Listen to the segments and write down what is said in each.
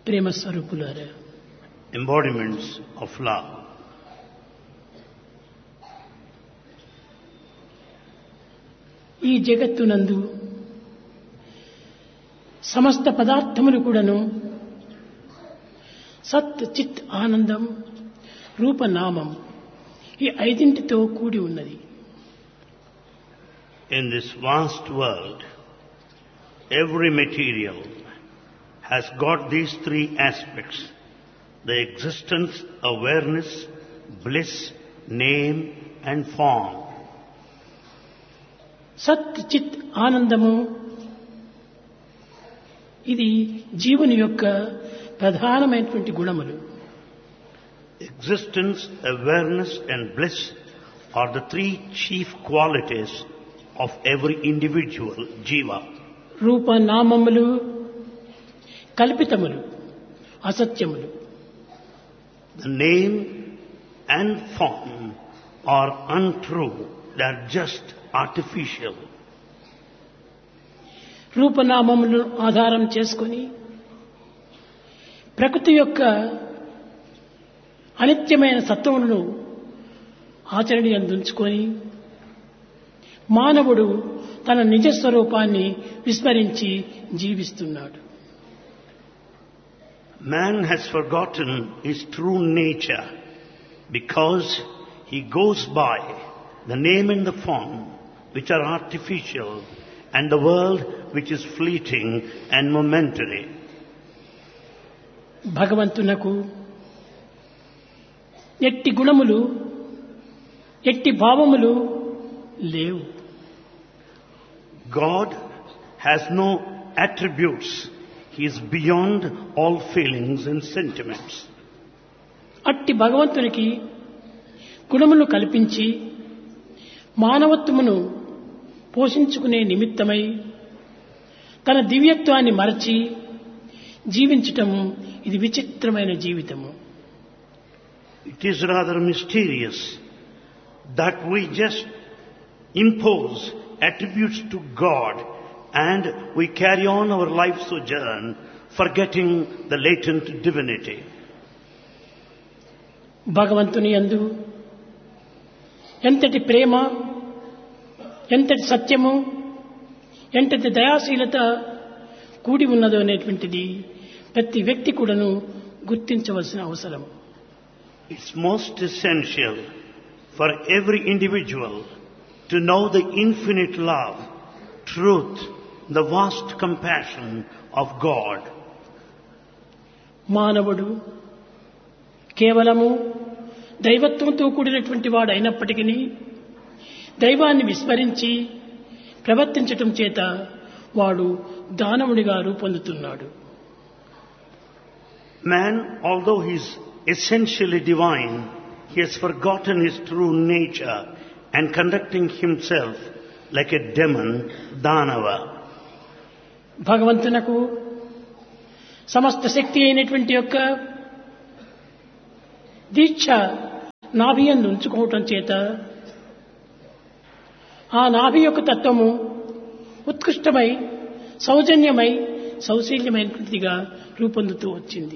ప్రేమ స్వరూపులారా, embodiments of love. ఈ జగత్తునందు సమస్త పదార్థములు కూడాను సత్ చిత్ ఆనందం రూపనామం ఈ ఐదింటితో కూడి ఉన్నది. In this vast world, every material has got these three aspects: the existence, awareness, bliss, name and form. సత్ చిత్ ఆనందము ఇది జీవుని యొక్క ప్రధానమైనటువంటి గుణములు. Existence, awareness and bliss are the three chief qualities of every individual jiva. రూపనామములు కల్పితములు, అసత్యములు. The name and form are untrue, they are just artificial. రూపనామములను ఆధారం చేసుకొని ప్రకృతి యొక్క అనిత్యమైన సత్వములను ఆచరణయందుంచుకొని మానవుడు తన నిజస్వరూపాన్ని విస్మరించి జీవిస్తున్నాడు. Man has forgotten his true nature because he goes by the name and the form which are artificial and the world which is fleeting and momentary. భగవంతునకు ఎట్టి గుణములు ఎట్టి భావములు లేవు. God has no attributes. He is beyond all feelings and sentiments. అట్టి భగవంతునికి గుణములు కల్పించి మానవత్వమును పోషించుకునే నిమిత్తమై తన దివ్యత్వాన్ని మరచి జీవించటము ఇది విచిత్రమైన జీవితము. It is rather mysterious that we just impose attributes to God and we carry on our life sojourn forgetting the latent divinity. భగవంతుని యందు ఎంతటి ప్రేమ, ఎంతటి సత్యము, ఎంతటి దయాశీలత కూడి ఉన్నదో అనేటువంటిది ప్రతి వ్యక్తి కూడాను గుర్తించవలసిన అవసరం. It's most essential for every individual to know the infinite love, truth, the vast compassion of God. మానవుడు కేవలము దైవత్వంతో కూడినటువంటి వాడు అయినప్పటికీ దైవాన్ని విస్మరించి ప్రవర్తించటం చేత వాడు దానవుడిగా రూపొందుతున్నాడు. Man, although he is essentially divine, he has forgotten his true nature and conducting himself like a demon, Danava. భగవంతునకు సమస్త శక్తి అయినటువంటి యొక్క దీక్ష నాభియందు ఉంచుకోవటం చేత ఆ నాభి యొక్క తత్వము ఉత్కృష్టమై సౌజన్యమై సౌశీల్యమైనటువంటిదిగా రూపొందుతూ వచ్చింది.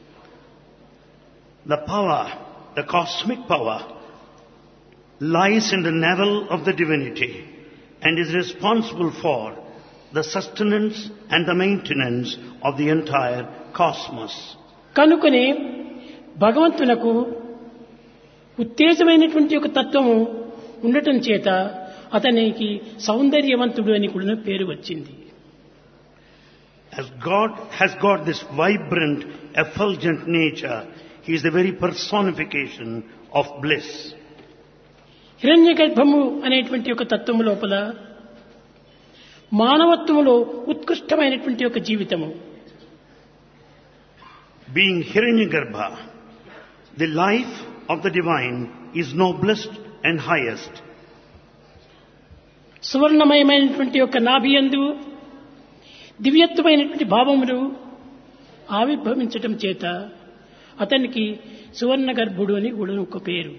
The power, the cosmic power, lies in the navel of the divinity and is responsible for the sustenance and the maintenance of the entire cosmos. కనుకనే భగవంతునకు ఉత్తేజమైనటువంటి ఒక తత్వము ఉండటం చేత అతనికి సౌందర్యవంతుడు అని కూడా పేరు వచ్చింది. As God has got this vibrant, effulgent nature, He is the very personification of bliss. హిరణ్య గర్భము అనేటువంటి ఒక తత్వము లోపల మానవత్వములో ఉత్కృష్టమైనటువంటి ఒక జీవితము. Being Hiranyagarbha, the life of the divine is noblest and highest. సువర్ణమయమైనటువంటి ఒక నాభియందు దివ్యత్వమైనటువంటి భావములు ఆవిర్భవించటం చేత అతనికి సువర్ణ గర్భుడు అని కూడా ఒక పేరు.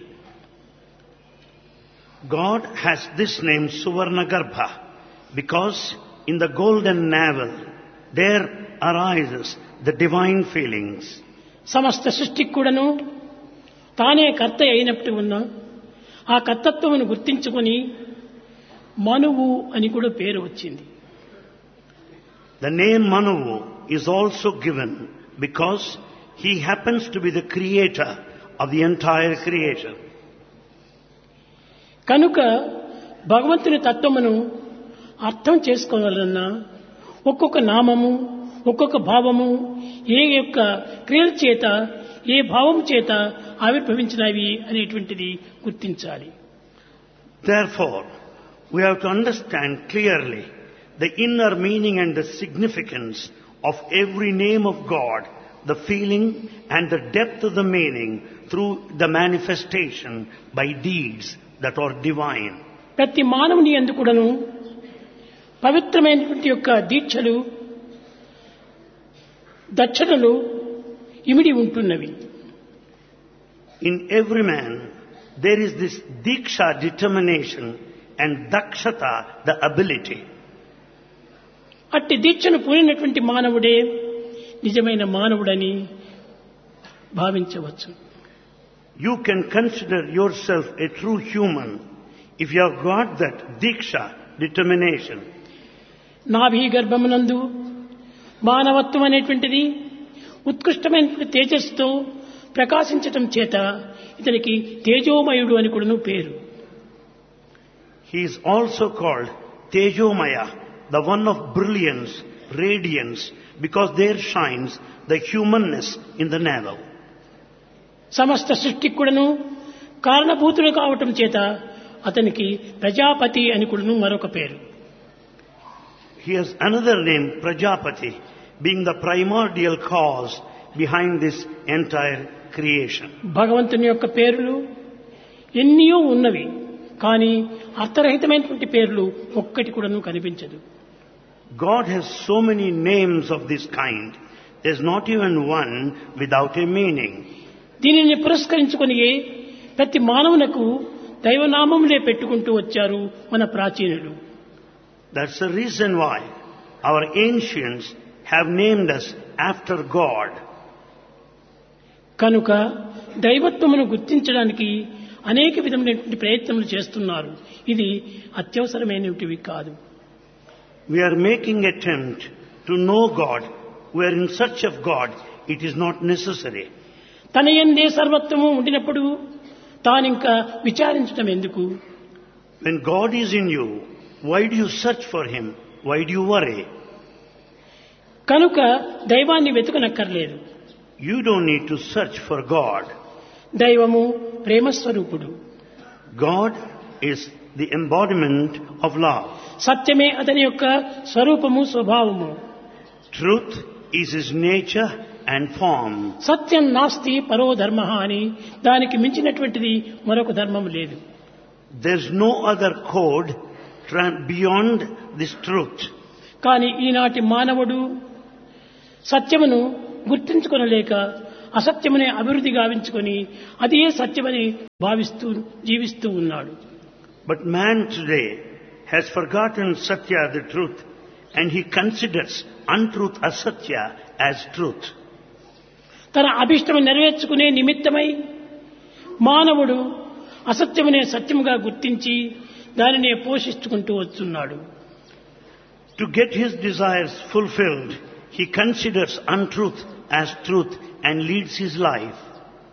God has this name Suvarnagarbha because in the golden navel there arises the divine feelings. సమస్త సృష్టికి కూడాను తానే కర్త అయినప్పుడు ఉన్న ఆ కర్తత్వమును గుర్తించుకొని మనువు అని కూడా పేరు వచ్చింది. The name Manu is also given because he happens to be the creator of the entire creation. కనుక భగవంతుని తత్వమును అర్థం చేసుకోవాలన్నా ఒక్కొక్క నామము ఒక్కొక్క భావము ఏ యొక్క క్రియల చేత ఏ భావం చేత ఆవిర్భవించినవి అనేటువంటిది గుర్తించాలి. Therefore, we have to understand clearly the inner meaning and the significance of every name of God, the feeling and the depth of the meaning through the manifestation by deeds that are divine. ప్రతి మానవుని యందు కూడాను పవిత్రమైనటువంటి యొక్క దీక్షలు దక్షతలు ఇమిడి ఉంటున్నవి. In every man there is this diksha, determination, and dakshata, the ability. అట్టి దీక్షను పూనినటువంటి మానవుడే నిజమైన మానవుడని భావించవచ్చు. You can consider yourself a true human if you have got that diksha, determination. నాభి గర్భమునందు మానవత్వం అనేటువంటిది ఉత్కృష్టమైనటువంటి తేజస్సుతో ప్రకాశించటం చేత ఇతనికి తేజోమయుడు అని కూడాను పేరు. He is also called Tejomaya, the one of brilliance, radiance, because there shines the humanness in the navel. సమస్త సృష్టికి కూడాను కారణభూతుడు కావటం చేత అతనికి ప్రజాపతి అని కూడాను మరొక పేరు. He has another name, Prajapati, being the primordial cause behind this entire creation. భగవంతుని యొక్క పేర్లు ఎన్నో ఉన్నవి, కానీ అర్థరహితమైనటువంటి పేర్లు ఒక్కటి కూడాను కనిపించదు. God has so many names of this kind. There's not even one without a meaning. దీనిని పురస్కరించుకొని ప్రతి మానవునకు దైవనామములే పెట్టుకుంటూ వచ్చారు మన ప్రాచీనులు. That's the reason why our ancients have named us after God. కనుక దైవత్వమును గుర్తించడానికి అనేక విధమైనటువంటి ప్రయత్నములు చేస్తున్నారు. ఇది అత్యవసరమైనవి కాదు. We are making attempt to know God. We are in search of God. It is not necessary. తన యందే సర్వత్వము ఉండినప్పుడు తానింకా విచారించటం ఎందుకు? When God is in you, why do you search for Him? Why do you worry? కనుక దైవాన్ని వెతుకనక్కర్లేదు. You don't need to search for God. దైవము ప్రేమస్వరూపుడు. God is the embodiment of love. సత్యమే అతని యొక్క స్వరూపము స్వభావము. Truth is His nature and form. సత్యం నాస్తి పరో ధర్మ అని దానికి మించినటువంటిది మరొక ధర్మం లేదు. There's no other code beyond this truth. కానీ ఈనాటి మానవుడు సత్యమును గుర్తించుకొనలేక అసత్యమునే అభివృద్ధి గావించుకొని అదే సత్యమని భావిస్తూ జీవిస్తూ ఉన్నాడు. But man today has forgotten Satya, the truth, and he considers untruth, asatya, as truth. తన అభిష్టము నెరవేర్చుకునే నిమిత్తమై మానవుడు అసత్యమునే సత్యముగా గుర్తించి దానినే పోషించుకుంటూ వస్తున్నాడు. To get his desires fulfilled, he considers untruth as truth and leads his life.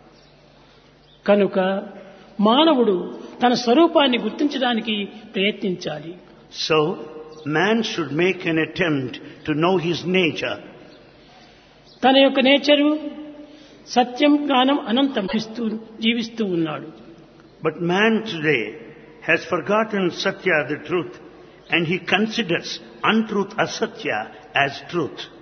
కనుక మానవుడు తన స్వరూపాన్ని గుర్తించడానికి ప్రయత్నించాలి. So, man should make an attempt to know his nature. తన యొక్క నేచరు సత్యం జ్ఞానం అనంతం జీవిస్తూ ఉన్నాడు. But man today has forgotten Satya, the truth, and he considers untruth, asatya, as truth.